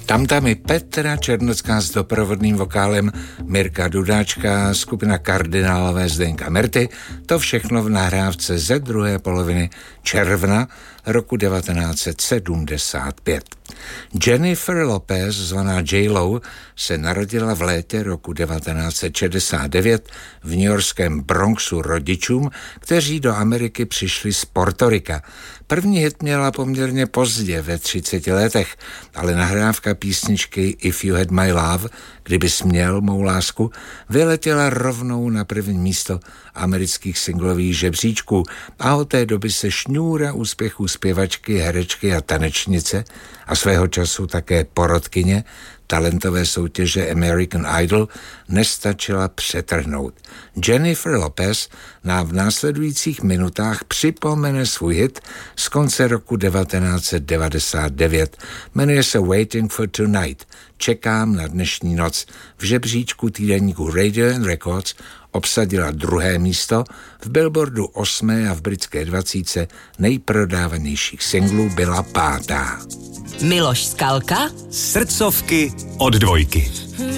Tam i Petra Černocká s doprovodným vokálem, Mirka Dudáčka, skupina Kardinálové Zdeňka Merty, to všechno v nahrávce ze druhé poloviny června roku 1975. Jennifer Lopez, zvaná J-Lo, se narodila v létě roku 1969 v newyorském Bronxu rodičům, kteří do Ameriky přišli z Portorika. První hit měla poměrně pozdě, ve 30 letech, ale nahrávka písničky If You Had My Love, kdybys měl mou lásku, vyletěla rovnou na první místo amerických singlových žebříčků a od té doby se šňůra úspěchů zpěvačky, herečky a tanečnice a svého času také porodkyně talentové soutěže American Idol nestačila přetrhnout. Jennifer Lopez nám v následujících minutách připomene svůj hit z konce roku 1999. Jmenuje se Waiting for Tonight. Čekám na dnešní noc. V žebříčku týdeníku Radio and Records obsadila 2. místo, v Billboardu 8. a v britské 20 nejprodávanějších singlů byla 5. Miloš Skalka, Srdcovky od Dvojky.